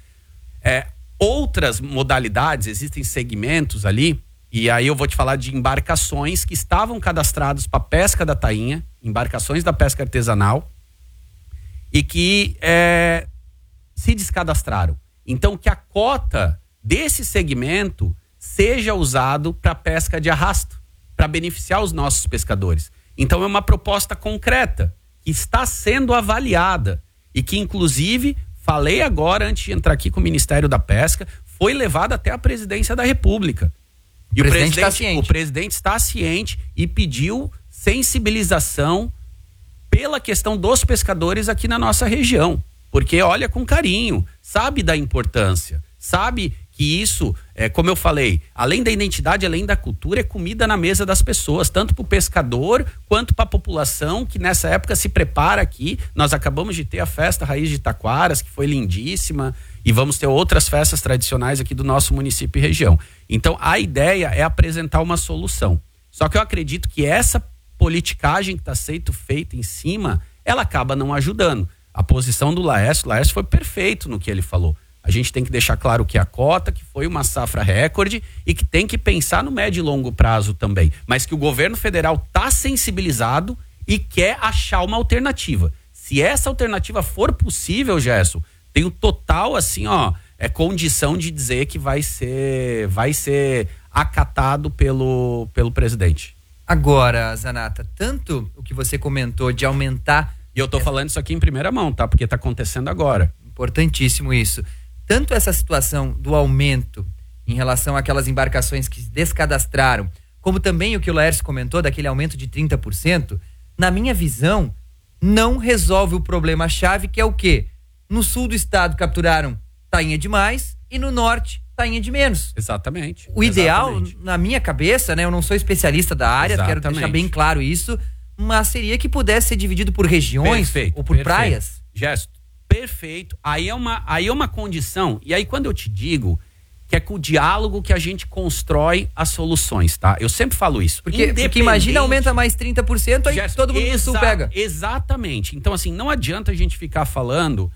outras modalidades, existem segmentos ali, e aí eu vou te falar de embarcações que estavam cadastrados para pesca da tainha, embarcações da pesca artesanal, e que se descadastraram. Então, que a cota desse segmento seja usado para pesca de arrasto, para beneficiar os nossos pescadores. Então é uma proposta concreta, que está sendo avaliada e que inclusive, falei agora antes de entrar aqui com o Ministério da Pesca, foi levada até a presidência da República. E o presidente está ciente e pediu sensibilização pela questão dos pescadores aqui na nossa região, porque olha com carinho, sabe da importância, sabe que isso, como eu falei, além da identidade, além da cultura, é comida na mesa das pessoas, tanto para o pescador quanto para a população que nessa época se prepara aqui. Nós acabamos de ter a festa Raiz de Taquaras, que foi lindíssima, e vamos ter outras festas tradicionais aqui do nosso município e região. Então a ideia é apresentar uma solução. Só que eu acredito que essa politicagem que está sendo feita em cima, ela acaba não ajudando. A posição do Laércio foi perfeito no que ele falou. A gente tem que deixar claro que a cota, que foi uma safra recorde e que tem que pensar no médio e longo prazo também. Mas que o governo federal está sensibilizado e quer achar uma alternativa. Se essa alternativa for possível, Gerson, tenho total, assim, condição de dizer que vai ser acatado pelo presidente. Agora, Zanata, tanto o que você comentou de aumentar... E eu tô falando isso aqui em primeira mão, tá? Porque tá acontecendo agora. Importantíssimo isso. Tanto essa situação do aumento em relação àquelas embarcações que se descadastraram, como também o que o Laércio comentou daquele aumento de 30%, na minha visão, não resolve o problema-chave, que é o quê? No sul do estado capturaram tainha demais e no norte tainha de menos. Exatamente. O ideal, na minha cabeça, né, eu não sou especialista da área, quero deixar bem claro isso, mas seria que pudesse ser dividido por regiões ou por praias. Gesto. Perfeito. Aí é uma condição, e aí quando eu te digo que é com o diálogo que a gente constrói as soluções, tá? Eu sempre falo isso. Porque imagina, aumenta mais 30%, aí todo mundo do sul pega. Exatamente. Então, assim, não adianta a gente ficar falando,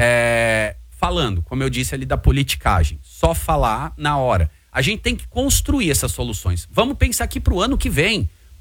como eu disse ali, da politicagem. Só falar na hora. A gente tem que construir essas soluções. Vamos pensar aqui pro ano que vem.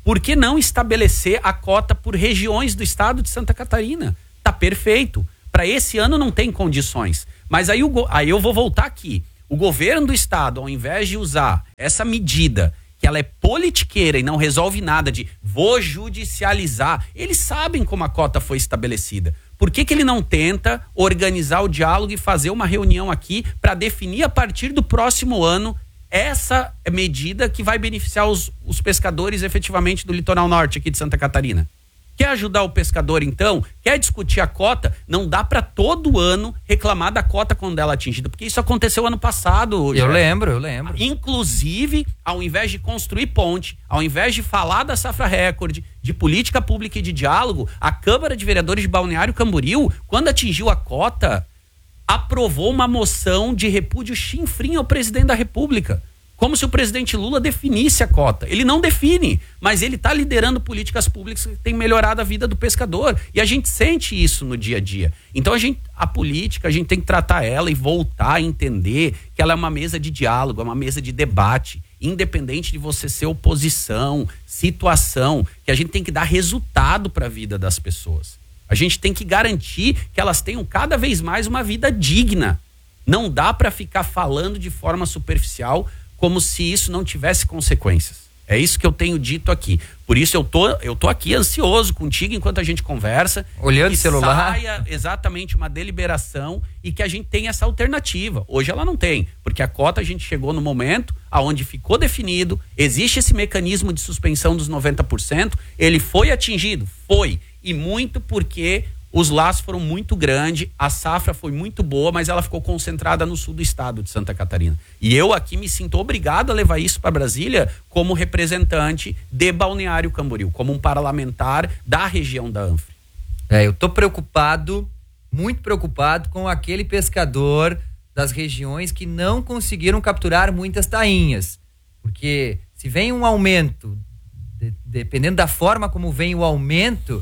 Por que não estabelecer a cota por regiões do estado de Santa Catarina? Tá perfeito. Para esse ano não tem condições. Mas aí eu vou voltar aqui. O governo do estado, ao invés de usar essa medida, que ela é politiqueira e não resolve nada de vou judicializar, eles sabem como a cota foi estabelecida. Por que ele não tenta organizar o diálogo e fazer uma reunião aqui para definir a partir do próximo ano essa medida que vai beneficiar os pescadores efetivamente do litoral norte aqui de Santa Catarina? Quer ajudar o pescador, então? Quer discutir a cota? Não dá para todo ano reclamar da cota quando ela é atingida, porque isso aconteceu ano passado. Eu lembro. Inclusive, ao invés de construir ponte, ao invés de falar da safra recorde, de política pública e de diálogo, a Câmara de Vereadores de Balneário Camboriú, quando atingiu a cota, aprovou uma moção de repúdio chinfrinho ao presidente da República. Como se o presidente Lula definisse a cota. Ele não define, mas ele está liderando políticas públicas que têm melhorado a vida do pescador. E a gente sente isso no dia a dia. Então a política, a gente tem que tratar ela e voltar a entender que ela é uma mesa de diálogo, é uma mesa de debate, independente de você ser oposição, situação, que a gente tem que dar resultado para a vida das pessoas. A gente tem que garantir que elas tenham cada vez mais uma vida digna. Não dá para ficar falando de forma superficial, como se isso não tivesse consequências. É isso que eu tenho dito aqui. Por isso eu tô aqui ansioso contigo enquanto a gente conversa. Olhando o celular. Saia exatamente uma deliberação e que a gente tenha essa alternativa. Hoje ela não tem, porque a cota a gente chegou no momento aonde ficou definido, existe esse mecanismo de suspensão dos 90%, ele foi atingido? Foi. E muito porque os laços foram muito grandes, a safra foi muito boa, mas ela ficou concentrada no sul do estado de Santa Catarina. E eu aqui me sinto obrigado a levar isso para Brasília como representante de Balneário Camboriú, como um parlamentar da região da Anfre. Eu tô preocupado, muito preocupado com aquele pescador das regiões que não conseguiram capturar muitas tainhas. Porque se vem um aumento, dependendo da forma como vem o aumento,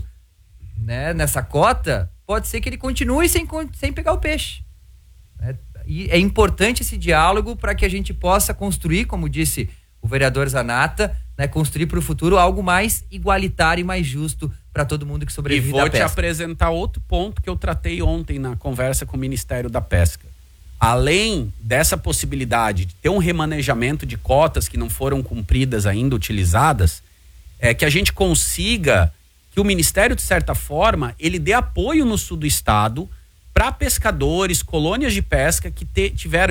né, nessa cota, pode ser que ele continue sem pegar o peixe. E é importante esse diálogo para que a gente possa construir, como disse o vereador Zanata, né, construir para o futuro algo mais igualitário e mais justo para todo mundo que sobrevive da pesca. E vou te apresentar outro ponto que eu tratei ontem na conversa com o Ministério da Pesca. Além dessa possibilidade de ter um remanejamento de cotas que não foram cumpridas ainda, utilizadas, é que a gente consiga que o Ministério, de certa forma, ele dê apoio no sul do estado para pescadores, colônias de pesca que tiveram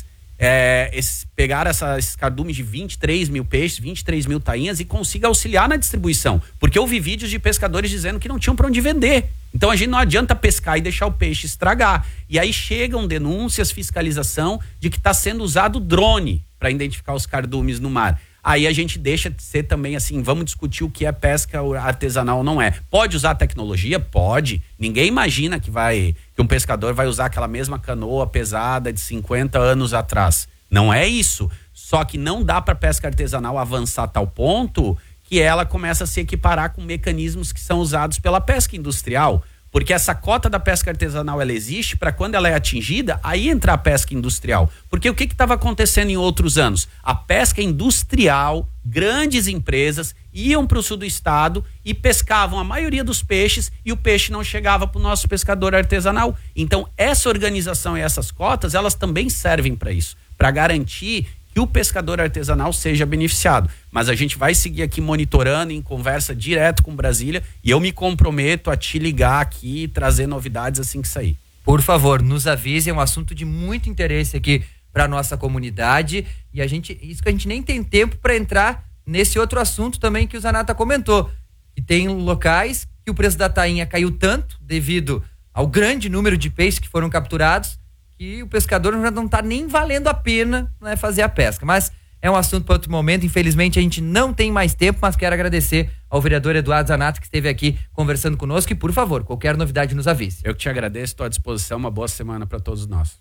pegaram esses cardumes de 23 mil peixes, 23 mil tainhas e consiga auxiliar na distribuição. Porque eu vi vídeos de pescadores dizendo que não tinham para onde vender. Então a gente não adianta pescar e deixar o peixe estragar. E aí chegam denúncias, fiscalização de que está sendo usado drone para identificar os cardumes no mar. Aí a gente deixa de ser também assim, vamos discutir o que é pesca artesanal ou não é. Pode usar tecnologia? Pode. Ninguém imagina que um pescador vai usar aquela mesma canoa pesada de 50 anos atrás. Não é isso. Só que não dá para pesca artesanal avançar a tal ponto que ela começa a se equiparar com mecanismos que são usados pela pesca industrial. Porque essa cota da pesca artesanal, ela existe para quando ela é atingida, aí entra a pesca industrial. Porque o que estava acontecendo em outros anos? A pesca industrial, grandes empresas, iam para o sul do estado e pescavam a maioria dos peixes e o peixe não chegava para o nosso pescador artesanal. Então, essa organização e essas cotas, elas também servem para isso, para garantir que o pescador artesanal seja beneficiado. Mas a gente vai seguir aqui monitorando, em conversa direto com Brasília, e eu me comprometo a te ligar aqui e trazer novidades assim que sair. Por favor, nos avise, é um assunto de muito interesse aqui para nossa comunidade, e isso que a gente nem tem tempo para entrar nesse outro assunto também que o Zanata comentou, que tem locais que o preço da tainha caiu tanto devido ao grande número de peixes que foram capturados, que o pescador já não está nem valendo a pena, né, fazer a pesca. Mas é um assunto para outro momento. Infelizmente a gente não tem mais tempo, mas quero agradecer ao vereador Eduardo Zanata que esteve aqui conversando conosco e, por favor, qualquer novidade nos avise. Eu que te agradeço, estou à disposição. Uma boa semana para todos nós.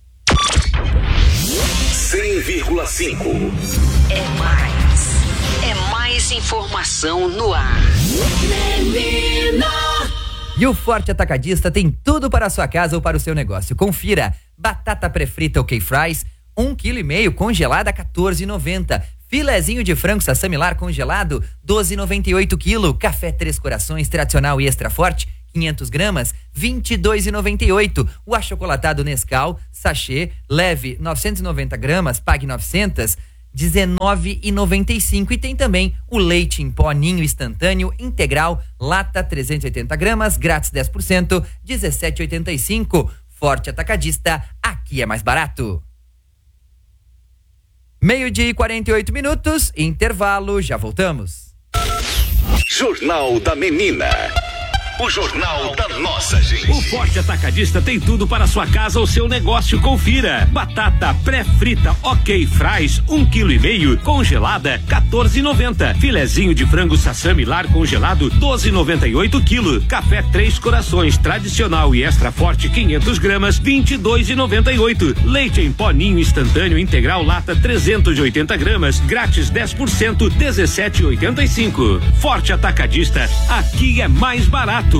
100,5 É mais informação no ar. E o Forte Atacadista tem tudo para a sua casa ou para o seu negócio. Confira: batata pré-frita OK Fries, 1,5 kg congelada, R$14,90. Filezinho de frango sassamilar congelado, 12,98 kg. Café Três Corações tradicional e extra forte, 500 gramas, 22,98. O achocolatado Nescau, sachê, leve, 990 gramas, pague 900, 19,95. E tem também o leite em pó ninho instantâneo integral, lata 380 gramas, grátis 10%, 17,85. Forte Atacadista, aqui é mais barato. 12:48, intervalo, já voltamos. Jornal da Menina. O jornal da nossa gente. O Forte Atacadista tem tudo para sua casa ou seu negócio. Confira: batata pré-frita OK Fries 1,5 kg congelada 14,90. Filezinho de frango sassamilar congelado 12,98 kg. Café Três Corações tradicional e extra forte 500 gramas 22,98. Leite em pó ninho instantâneo integral lata 380 gramas, grátis 10%, 17,85. Forte Atacadista, aqui é mais barato.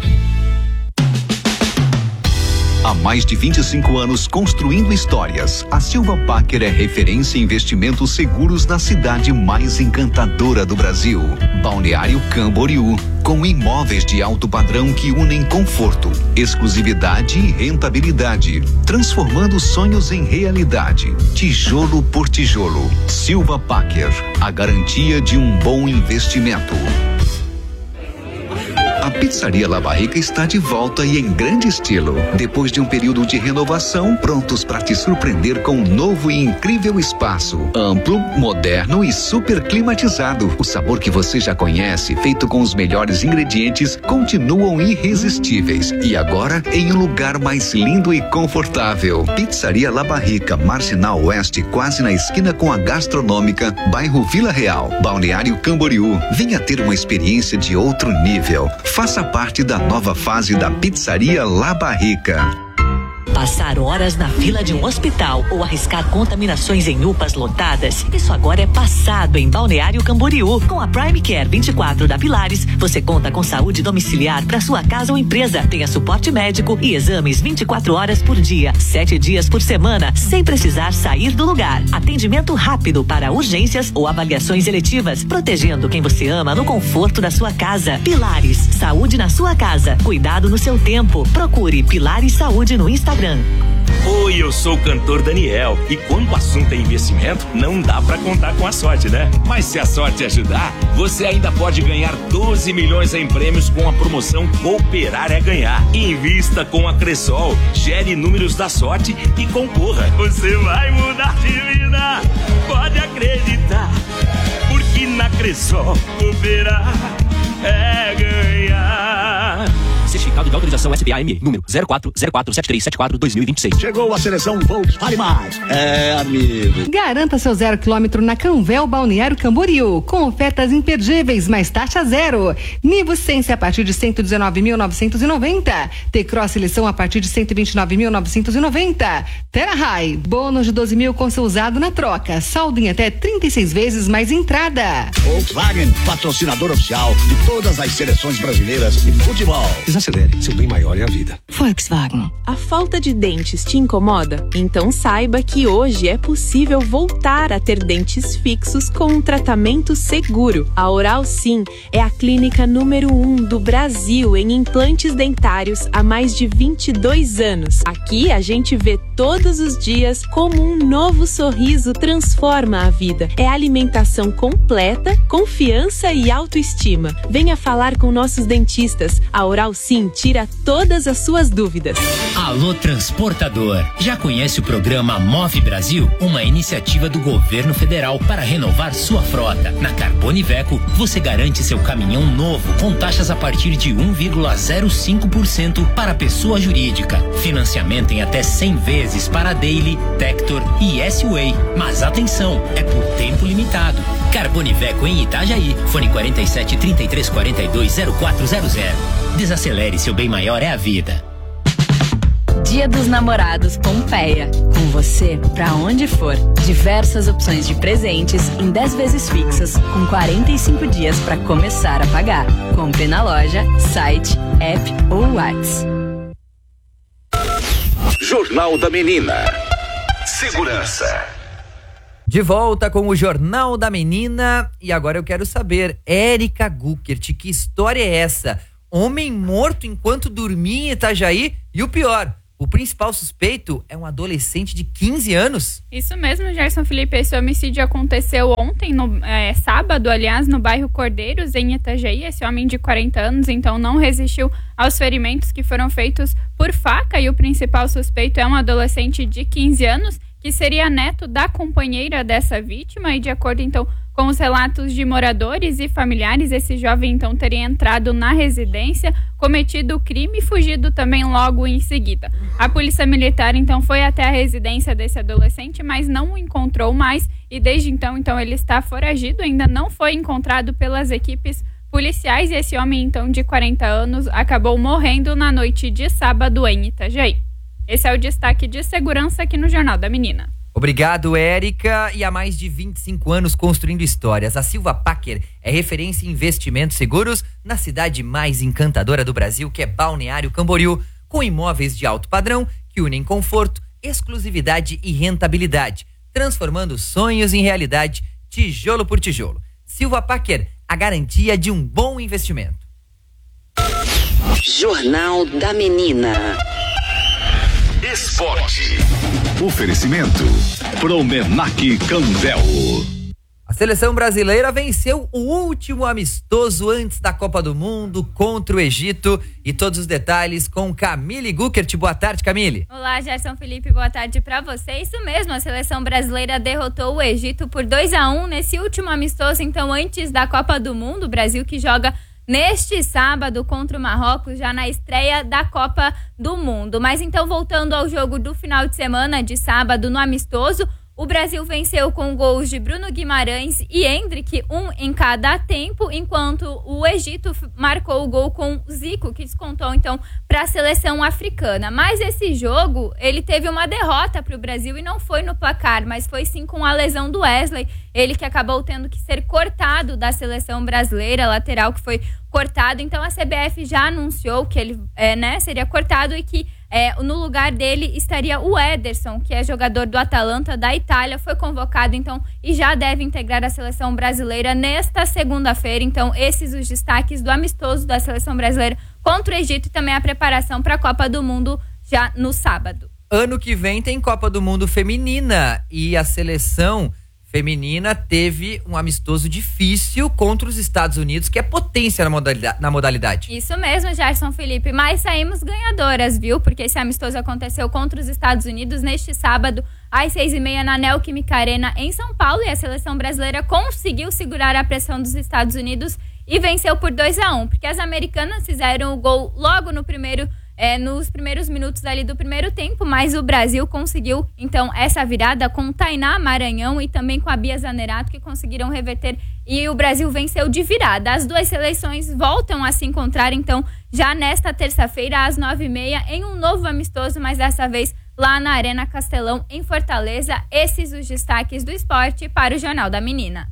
Há mais de 25 anos construindo histórias, a Silva Packer é referência em investimentos seguros na cidade mais encantadora do Brasil. Balneário Camboriú, com imóveis de alto padrão que unem conforto, exclusividade e rentabilidade, transformando sonhos em realidade, tijolo por tijolo. Silva Packer, a garantia de um bom investimento. A Pizzaria La Barrica está de volta e em grande estilo. Depois de um período de renovação, prontos para te surpreender com um novo e incrível espaço. Amplo, moderno e super climatizado. O sabor que você já conhece, feito com os melhores ingredientes, continuam irresistíveis. E agora, em um lugar mais lindo e confortável. Pizzaria La Barrica, Marginal Oeste, quase na esquina com a Gastronômica, bairro Vila Real, Balneário Camboriú. Venha ter uma experiência de outro nível. Faça parte da nova fase da Pizzaria La Barrica. Passar horas na fila de um hospital ou arriscar contaminações em UPAs lotadas, isso agora é passado em Balneário Camboriú. Com a Prime Care 24 da Pilares, você conta com saúde domiciliar para sua casa ou empresa. Tenha suporte médico e exames 24 horas por dia, 7 dias por semana, sem precisar sair do lugar. Atendimento rápido para urgências ou avaliações eletivas, protegendo quem você ama no conforto da sua casa. Pilares, saúde na sua casa, cuidado no seu tempo. Procure Pilares Saúde no Instagram. Oi, eu sou o cantor Daniel e quando o assunto é investimento, não dá pra contar com a sorte, né? Mas se a sorte ajudar, você ainda pode ganhar 12 milhões em prêmios com a promoção Cooperar é Ganhar. Invista com a Cressol, gere números da sorte e concorra. Você vai mudar de vida, pode acreditar, porque na Cressol Cooperar é ganhar. Certificado de autorização SPAM, número 04047374-2026. Chegou a seleção Volks Vale Mais. É, amigo. Garanta seu 0 km na Canvel Balneário Camboriú, com ofertas imperdíveis, mais taxa zero. Nivo Sense a partir de 119.990. T-Cross lição a partir de 129.990. Terra High, bônus de 12 mil com seu usado na troca. Saldo em até 36 vezes mais entrada. Volkswagen, patrocinador oficial de todas as seleções brasileiras de futebol. Desacelere, seu bem maior é a vida. Volkswagen. A falta de dentes te incomoda? Então saiba que hoje é possível voltar a ter dentes fixos com um tratamento seguro. A Oral Sim é a clínica número 1 do Brasil em implantes dentários há mais de 22 anos. Aqui a gente vê todos os dias como um novo sorriso transforma a vida. É alimentação completa, confiança e autoestima. Venha falar com nossos dentistas. A Oral Sim tira todas as suas dúvidas. Alô Transportador, já conhece o programa Move Brasil? Uma iniciativa do governo federal para renovar sua frota. Na Carboniveco, você garante seu caminhão novo com taxas a partir de 1,05% para pessoa jurídica. Financiamento em até 100 vezes para Daily, Tector e S-Way. Mas atenção, é por tempo limitado. Carboniveco em Itajaí, fone 47 33 42 0400. Desacelere, seu bem maior é a vida. Dia dos Namorados Pompeia. Com você pra onde for. Diversas opções de presentes em 10 vezes fixas, com 45 dias para começar a pagar. Compre na loja, site, app ou WhatsApp. Jornal da Menina. Segurança. De volta com o Jornal da Menina e agora eu quero saber, Érica Guckert, que história é essa? Homem morto enquanto dormia em Itajaí e o pior, o principal suspeito é um adolescente de 15 anos. Isso mesmo, Gerson Felipe, esse homicídio aconteceu ontem, sábado, aliás, no bairro Cordeiros, em Itajaí. Esse homem de 40 anos, então, não resistiu aos ferimentos que foram feitos por faca e o principal suspeito é um adolescente de 15 anos, que seria neto da companheira dessa vítima e de acordo, então, com os relatos de moradores e familiares, esse jovem, então, teria entrado na residência, cometido o crime e fugido também logo em seguida. A polícia militar, então, foi até a residência desse adolescente, mas não o encontrou mais e desde então, ele está foragido, ainda não foi encontrado pelas equipes policiais e esse homem, então, de 40 anos, acabou morrendo na noite de sábado em Itajaí. Esse é o destaque de segurança aqui no Jornal da Menina. Obrigado, Érica. E há mais de 25 anos construindo histórias, a Silva Packer é referência em investimentos seguros na cidade mais encantadora do Brasil, que é Balneário Camboriú, com imóveis de alto padrão que unem conforto, exclusividade e rentabilidade, transformando sonhos em realidade, tijolo por tijolo. Silva Packer, a garantia de um bom investimento. Jornal da Menina. Esporte. Oferecimento Promenac Canvel. A seleção brasileira venceu o último amistoso antes da Copa do Mundo contra o Egito e todos os detalhes com Camille Guckert. Boa tarde, Camille. Olá, Gerson Felipe, boa tarde pra você. Isso mesmo, a seleção brasileira derrotou o Egito por 2-1 nesse último amistoso, então antes da Copa do Mundo. O Brasil que joga neste sábado contra o Marrocos, já na estreia da Copa do Mundo. Mas então, voltando ao jogo do final de semana, de sábado, no amistoso, o Brasil venceu com gols de Bruno Guimarães e Endrick, um em cada tempo, enquanto o Egito marcou o gol com Zico, que descontou então para a seleção africana. Mas esse jogo, ele teve uma derrota para o Brasil e não foi no placar, mas foi sim com a lesão do Wesley, ele que acabou tendo que ser cortado da seleção brasileira, lateral que foi cortado. Então a CBF já anunciou que ele seria cortado e que no lugar dele estaria o Ederson, que é jogador do Atalanta da Itália, foi convocado então e já deve integrar a seleção brasileira nesta segunda-feira. Então esses os destaques do amistoso da seleção brasileira contra o Egito e também a preparação para a Copa do Mundo já no sábado. Ano que vem tem Copa do Mundo feminina e a seleção feminina teve um amistoso difícil contra os Estados Unidos, que é potência na modalidade. Isso mesmo, Gerson Felipe, mas saímos ganhadoras, viu? Porque esse amistoso aconteceu contra os Estados Unidos neste sábado, às 6h30, na Neoquímica Arena, em São Paulo, e a seleção brasileira conseguiu segurar a pressão dos Estados Unidos e venceu por 2-1, porque as americanas fizeram o gol logo no nos primeiros minutos ali do primeiro tempo, mas o Brasil conseguiu então essa virada com Tainá Maranhão e também com a Bia Zanerato, que conseguiram reverter e o Brasil venceu de virada. As duas seleções voltam a se encontrar então já nesta terça-feira às 9h30 em um novo amistoso, mas dessa vez lá na Arena Castelão em Fortaleza. Esses os destaques do esporte para o Jornal da Menina.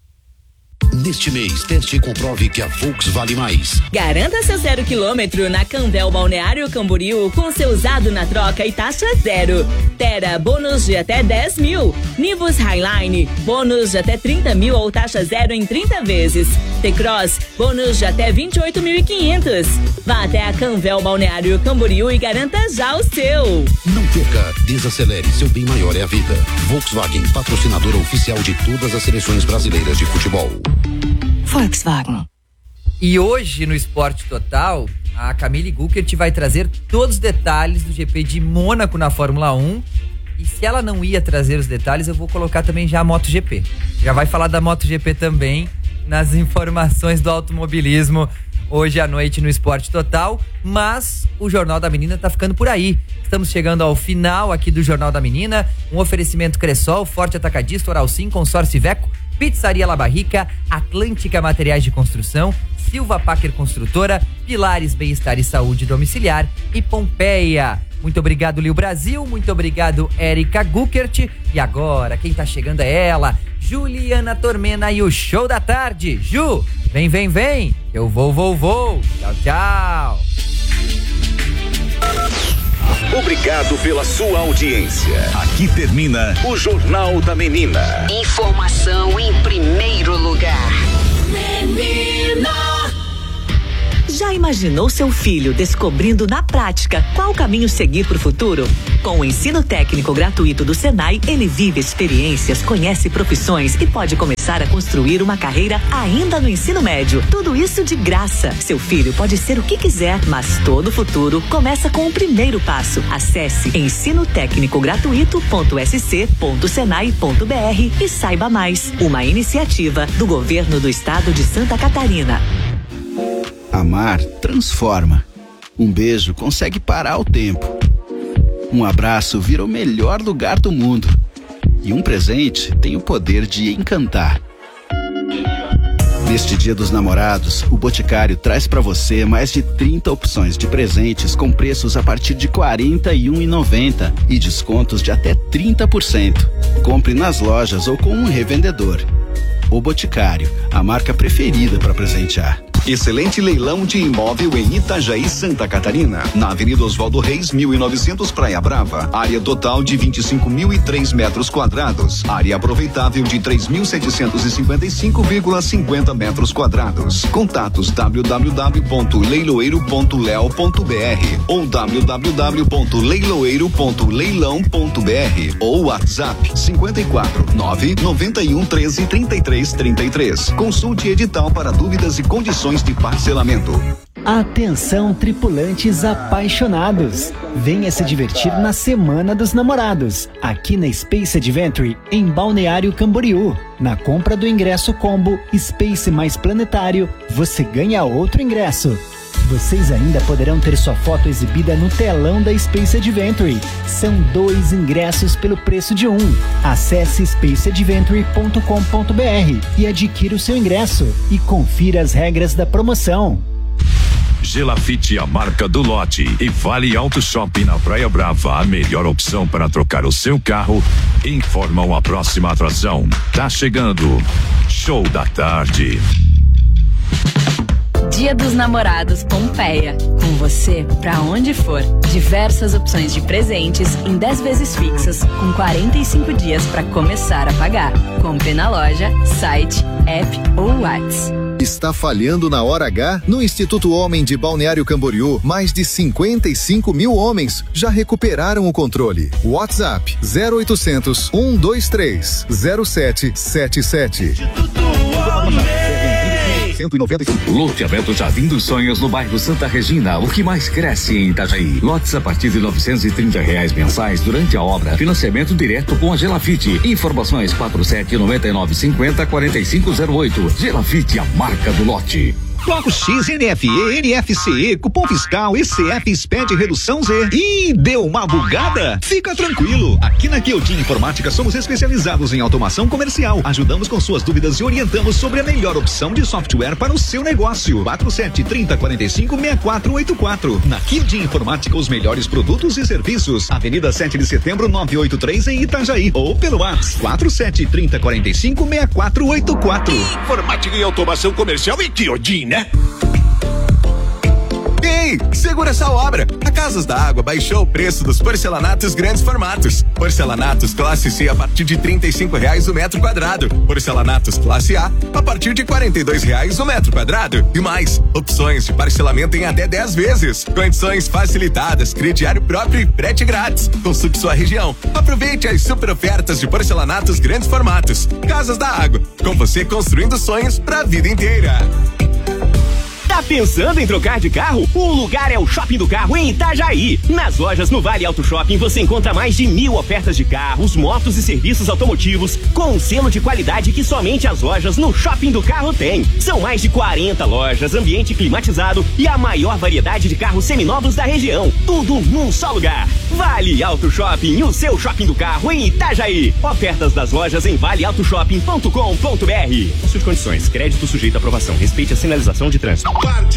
Neste mês, teste e comprove que a Volks vale mais. Garanta seu 0 km na Canvel Balneário Camboriú com seu usado na troca e taxa zero. Terra, bônus de até 10 mil. Nivus Highline, bônus de até 30 mil ou taxa zero em 30 vezes. T-Cross, bônus de até 28.500. Vá até a Canvel Balneário Camboriú e garanta já o seu. Não perca, desacelere, seu bem maior é a vida. Volkswagen, patrocinadora oficial de todas as seleções brasileiras de futebol. Volkswagen. E hoje no Esporte Total, a Camille Guckert vai trazer todos os detalhes do GP de Mônaco na Fórmula 1. E se ela não ia trazer os detalhes, eu vou colocar também já a MotoGP. Já vai falar da MotoGP também nas informações do automobilismo hoje à noite no Esporte Total. Mas o Jornal da Menina tá ficando por aí. Estamos chegando ao final aqui do Jornal da Menina. Um oferecimento Cressol, Forte Atacadista, Oral Sim, Consórcio Iveco, Pizzaria La Barrica, Atlântica Materiais de Construção, Silva Packer Construtora, Pilares Bem-Estar e Saúde Domiciliar e Pompeia. Muito obrigado, Lio Brasil. Muito obrigado, Érica Guckert. E agora, quem tá chegando é ela, Juliana Tormena e o Show da Tarde. Ju, vem, vem, vem. Eu vou. Tchau, tchau. Obrigado pela sua audiência. Aqui termina o Jornal da Menina. Informação em primeiro lugar. Menina. Já imaginou seu filho descobrindo na prática qual caminho seguir para o futuro? Com o ensino técnico gratuito do Senai, ele vive experiências, conhece profissões e pode começar a construir uma carreira ainda no ensino médio. Tudo isso de graça. Seu filho pode ser o que quiser, mas todo futuro começa com o primeiro passo. Acesse ensinotecnicogratuito.sc.senai.br e saiba mais. Uma iniciativa do Governo do Estado de Santa Catarina. Amar transforma. Um beijo consegue parar o tempo. Um abraço vira o melhor lugar do mundo. E um presente tem o poder de encantar. Neste Dia dos Namorados, o Boticário traz para você mais de 30 opções de presentes com preços a partir de R$ 41,90 e descontos de até 30%. Compre nas lojas ou com um revendedor. O Boticário, a marca preferida para presentear. Excelente leilão de imóvel em Itajaí, Santa Catarina. Na Avenida Oswaldo Reis, 1900, Praia Brava. Área total de 25.003 metros quadrados. Área aproveitável de 3.755,50 metros quadrados. Contatos www.leiloeiro.leo.br ou www.leiloeiro.leilão.br ou WhatsApp 54 991 13 33 33. Consulte edital para dúvidas e condições de parcelamento. Atenção, tripulantes apaixonados! Venha se divertir na Semana dos Namorados, aqui na Space Adventure, em Balneário Camboriú. Na compra do ingresso combo Space mais Planetário, você ganha outro ingresso. Vocês ainda poderão ter sua foto exibida no telão da Space Adventure. São 2 ingressos pelo preço de 1. Acesse spaceadventure.com.br e adquira o seu ingresso e confira as regras da promoção. Gelafite, a marca do lote, e Vale Auto Shopping na Praia Brava, a melhor opção para trocar o seu carro, informam a próxima atração. Tá chegando. Show da tarde. Dia dos Namorados Pompeia. Com você pra onde for. Diversas opções de presentes em 10 vezes fixas, com 45 dias para começar a pagar. Compre na loja, site, app ou WhatsApp. Está falhando na hora H? No Instituto Homem de Balneário Camboriú, mais de 55 mil homens já recuperaram o controle. WhatsApp 0800 123 0777. 195. Loteamento Jardim dos Sonhos no bairro Santa Regina, o que mais cresce em Itajaí. Lotes a partir de R$930 mensais durante a obra. Financiamento direto com a Gelafite. Informações 4799504508. Gelafite, a marca do lote. Bloco X, NFE, NFCE, cupom fiscal, ECF, SPED, redução Z. Ih, deu uma bugada? Fica tranquilo. Aqui na Kyotin Informática somos especializados em automação comercial. Ajudamos com suas dúvidas e orientamos sobre a melhor opção de software para o seu negócio. 4730456484. Na Kyotin Informática, os melhores produtos e serviços. Avenida 7 de Setembro, 983 em Itajaí. Ou pelo WhatsApp 4730456484. Informática e automação comercial em Kyotin, né? Ei, segura essa obra! A Casas da Água baixou o preço dos porcelanatos grandes formatos. Porcelanatos classe C a partir de R$35 o metro quadrado. Porcelanatos classe A a partir de R$42 o metro quadrado. E mais, opções de parcelamento em até 10 vezes. Condições facilitadas, crediário próprio e frete grátis. Consulte sua região. Aproveite as super ofertas de porcelanatos grandes formatos. Casas da Água, com você construindo sonhos pra vida inteira. Tá pensando em trocar de carro? O lugar é o Shopping do Carro em Itajaí. Nas lojas no Vale Auto Shopping você encontra mais de 1000 ofertas de carros, motos e serviços automotivos com um selo de qualidade que somente as lojas no Shopping do Carro têm. São mais de 40 lojas, ambiente climatizado e a maior variedade de carros seminovos da região. Tudo num só lugar. Vale Auto Shopping, o seu Shopping do Carro em Itajaí. Ofertas das lojas em valeautoshopping.com.br. Suas condições, crédito sujeito à aprovação. Respeite a sinalização de trânsito. Parte